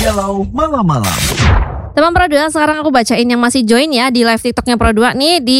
Galau Malam-Malam. Teman Pro 2, sekarang aku bacain yang masih join ya di live TikToknya Pro 2 nih di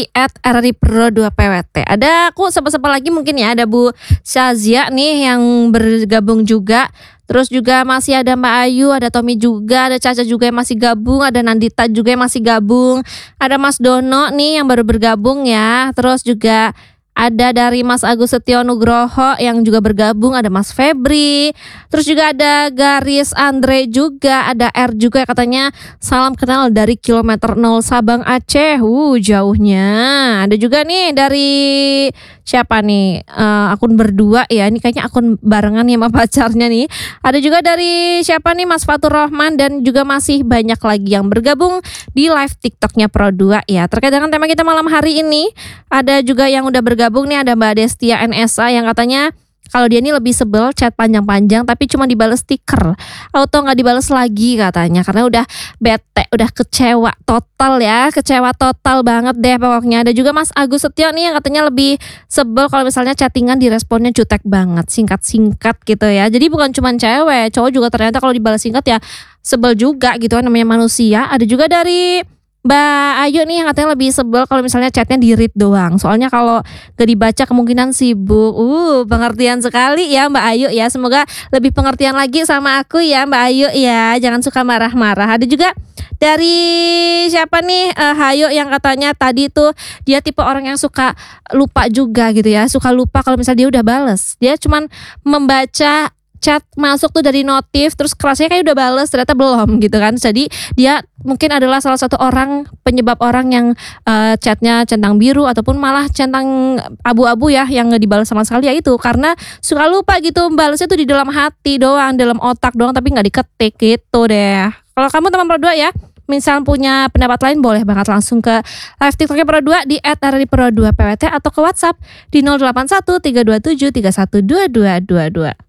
@rripro2pwt. Ada aku sapa-sapa lagi mungkin ya, ada Bu Shazia nih yang bergabung juga. Terus juga masih ada Mbak Ayu, ada Tommy juga, ada Caca juga yang masih gabung, ada Nandita juga yang masih gabung. Ada Mas Dono nih yang baru bergabung ya. Terus juga ada dari Mas Agus Setio Nugroho yang juga bergabung, ada Mas Febri. Terus juga ada Garis Andre juga, ada R juga yang katanya salam kenal dari kilometer 0 Sabang Aceh. Jauhnya. Ada juga nih dari siapa nih? Akun berdua ya. Ini kayaknya akun barengan ya sama pacarnya nih. Ada juga dari siapa nih? Mas Fatur Rahman dan juga masih banyak lagi yang bergabung di live TikToknya Pro 2 ya. Terkait dengan tema kita malam hari ini, ada juga yang udah bergabung nih, ada Mbak Destia NSA yang katanya kalau dia ini lebih sebel chat panjang-panjang tapi cuma dibales stiker, auto nggak dibales lagi katanya karena udah bete, udah kecewa total ya, kecewa total banget deh pokoknya. Ada juga Mas Agus Setio nih yang katanya lebih sebel kalau misalnya chattingan diresponnya jutek banget, singkat-singkat gitu ya. Jadi bukan cuma cewek, cowok juga ternyata kalau dibales singkat ya sebel juga gitu kan, namanya manusia. Ada juga dari Mbak Ayu nih yang katanya lebih sebel kalau misalnya chatnya di read doang. Soalnya kalau gak dibaca kemungkinan sibuk. Pengertian sekali ya Mbak Ayu ya. Semoga lebih pengertian lagi sama aku ya Mbak Ayu ya. Jangan suka marah-marah. Ada juga dari siapa nih, Hayo yang katanya tadi tuh dia tipe orang yang suka lupa juga gitu ya. Suka lupa kalau misalnya dia udah bales. Dia cuman membaca chat masuk tuh dari notif, terus kerasnya kayak udah bales ternyata belum gitu kan. Jadi dia mungkin adalah salah satu orang penyebab orang yang chatnya centang biru ataupun malah centang abu-abu ya, yang gak dibales sama sekali ya, itu karena suka lupa gitu, balesnya tuh di dalam hati doang, dalam otak doang tapi gak diketik gitu deh. Kalau kamu teman Pro 2 ya, misal punya pendapat lain boleh banget langsung ke live TikToknya Pro 2 di @rripro2pwt atau ke WhatsApp di 081 327 312222.